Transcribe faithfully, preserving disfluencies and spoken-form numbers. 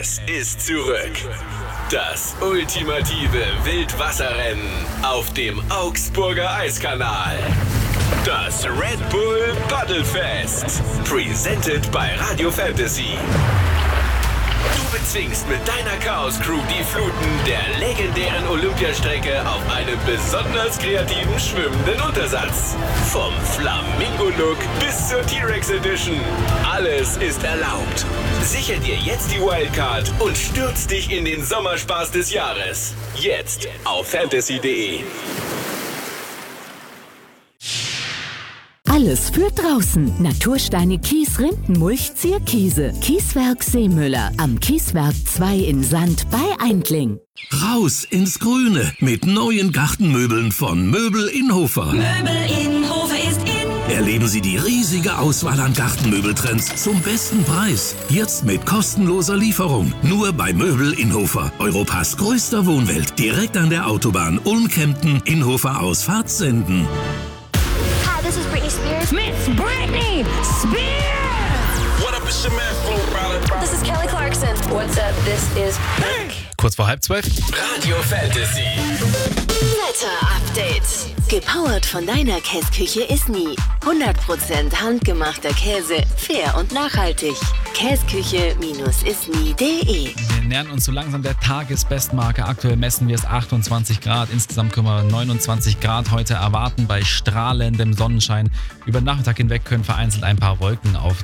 Es ist zurück. Das ultimative Wildwasserrennen auf dem Augsburger Eiskanal. Das Red Bull Paddelfest. Presented by Radio Fantasy. Du bezwingst mit deiner Chaos-Crew die Fluten der legendären Olympiastrecke auf einem besonders kreativen schwimmenden Untersatz. Vom Flamingo-Look bis zur T-Rex Edition. Alles ist erlaubt. Sicher dir jetzt die Wildcard und stürz dich in den Sommerspaß des Jahres. Jetzt auf fantasy punkt de. Alles für draußen. Natursteine, Kies, Rindenmulch, Zierkiese. Kieswerk Seemüller. Am Kieswerk zwei in Sand bei Eindling. Raus ins Grüne mit neuen Gartenmöbeln von Möbel Inhofer. Möbel Inhofer ist in. Erleben Sie die riesige Auswahl an Gartenmöbeltrends zum besten Preis. Jetzt mit kostenloser Lieferung. Nur bei Möbel Inhofer. Europas größter Wohnwelt. Direkt an der Autobahn Ulm-Kempten, Inhofer Ausfahrt Senden. This is Britney Spears. Miss Britney Spears! What up, it's your man, Flo Rida. This is Kelly Clarkson. What's up? This is Pink. Kurz vor halb zwölf. Radio Fantasy. Wetter-Update. Gepowert von deiner Käsküche ist nie. hundert Prozent handgemachter Käse, fair und nachhaltig. Käsküche ist nie punkt de. Wir nähern uns so langsam der Tagesbestmarke. Aktuell messen wir es achtundzwanzig Grad. Insgesamt können wir neunundzwanzig Grad heute erwarten bei strahlendem Sonnenschein. Über den Nachmittag hinweg können vereinzelt ein paar Wolken auf